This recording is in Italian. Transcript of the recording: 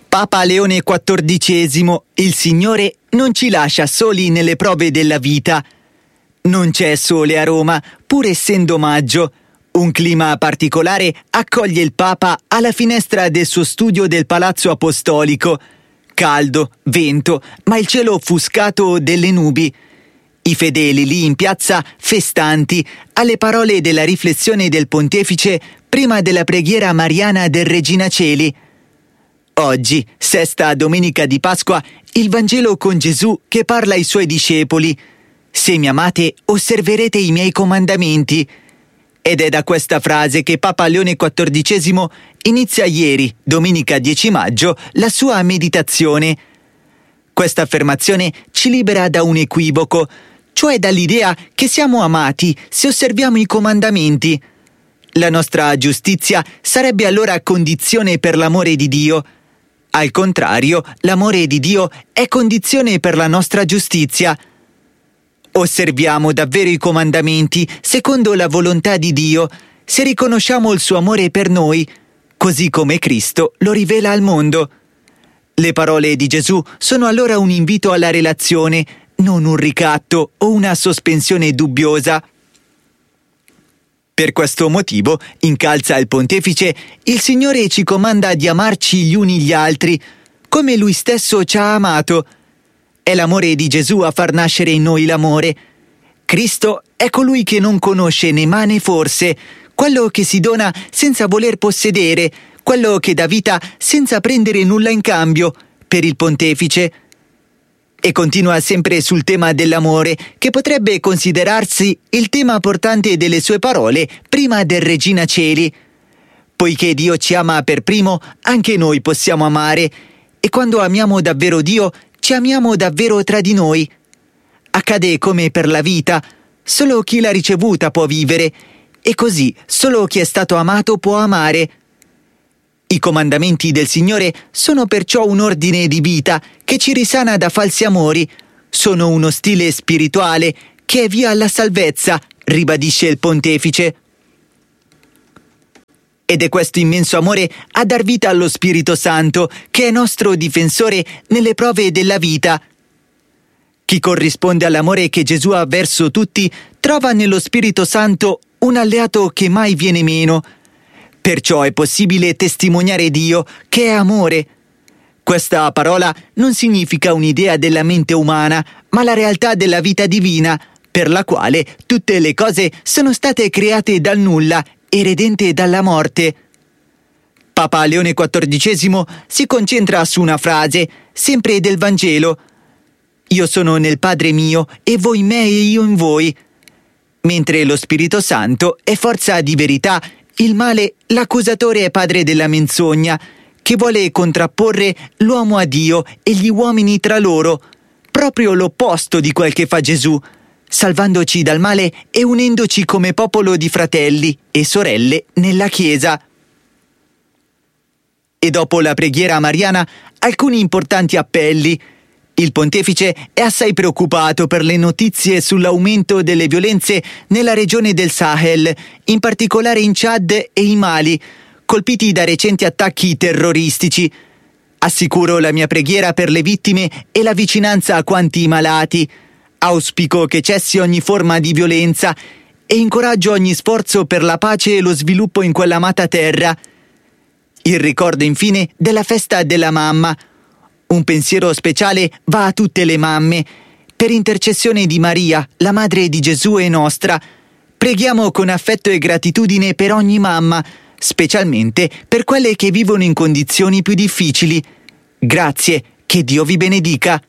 Papa Leone XIV, il Signore non ci lascia soli nelle prove della vita. Non c'è sole a Roma, pur essendo maggio. Un clima particolare accoglie il Papa alla finestra del suo studio del Palazzo Apostolico. Caldo, vento, ma il cielo offuscato delle nubi. I fedeli lì in piazza festanti alle parole della riflessione del Pontefice prima della preghiera mariana del Regina Celi. Oggi, sesta domenica di Pasqua, il Vangelo con Gesù che parla ai suoi discepoli. Se mi amate, osserverete i miei comandamenti. Ed è da questa frase che Papa Leone XIV inizia ieri, domenica 10 maggio, la sua meditazione. Questa affermazione ci libera da un equivoco, cioè dall'idea che siamo amati se osserviamo i comandamenti. La nostra giustizia sarebbe allora condizione per l'amore di Dio. Al contrario, l'amore di Dio è condizione per la nostra giustizia. Osserviamo davvero i comandamenti secondo la volontà di Dio, se riconosciamo il suo amore per noi, così come Cristo lo rivela al mondo. Le parole di Gesù sono allora un invito alla relazione, non un ricatto o una sospensione dubbiosa. Per questo motivo, incalza il Pontefice, il Signore ci comanda di amarci gli uni gli altri, come Lui stesso ci ha amato. È l'amore di Gesù a far nascere in noi l'amore. Cristo è colui che non conosce né ma né forse, quello che si dona senza voler possedere, quello che dà vita senza prendere nulla in cambio, per il Pontefice. E continua sempre sul tema dell'amore, che potrebbe considerarsi il tema portante delle sue parole prima del Regina Celi. Poiché Dio ci ama per primo, anche noi possiamo amare, e quando amiamo davvero Dio, ci amiamo davvero tra di noi. Accade come per la vita, solo chi l'ha ricevuta può vivere, e così solo chi è stato amato può amare. I comandamenti del Signore sono perciò un ordine di vita che ci risana da falsi amori, sono uno stile spirituale che è via alla salvezza, ribadisce il Pontefice. Ed è questo immenso amore a dar vita allo Spirito Santo, che è nostro difensore nelle prove della vita. Chi corrisponde all'amore che Gesù ha verso tutti trova nello Spirito Santo un alleato che mai viene meno. Perciò è possibile testimoniare Dio, che è amore. Questa parola non significa un'idea della mente umana, ma la realtà della vita divina, per la quale tutte le cose sono state create dal nulla e redente dalla morte. Papa Leone XIV si concentra su una frase, sempre del Vangelo: «Io sono nel Padre mio, e voi in me e io in voi», mentre lo Spirito Santo è forza di verità. Il male, l'accusatore, è padre della menzogna, che vuole contrapporre l'uomo a Dio e gli uomini tra loro, proprio l'opposto di quel che fa Gesù, salvandoci dal male e unendoci come popolo di fratelli e sorelle nella Chiesa. E dopo la preghiera mariana, alcuni importanti appelli. Il Pontefice è assai preoccupato per le notizie sull'aumento delle violenze nella regione del Sahel, in particolare in Chad e in Mali, colpiti da recenti attacchi terroristici. Assicuro la mia preghiera per le vittime e la vicinanza a quanti malati. Auspico che cessi ogni forma di violenza e incoraggio ogni sforzo per la pace e lo sviluppo in quell'amata terra. Il ricordo infine della festa della mamma. Un pensiero speciale va a tutte le mamme. Per intercessione di Maria, la madre di Gesù e nostra, preghiamo con affetto e gratitudine per ogni mamma, specialmente per quelle che vivono in condizioni più difficili. Grazie, che Dio vi benedica.